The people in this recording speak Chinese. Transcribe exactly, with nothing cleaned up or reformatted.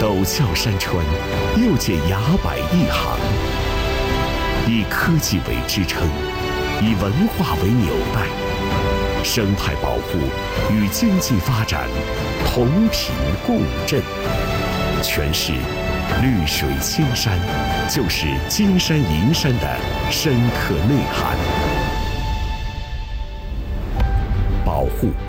陡峭山川又见崖柏一行，以科技为支撑，以文化为纽带，生态保护与经济发展同频共振。诠释绿水青山就是金山银山的深刻内涵。保护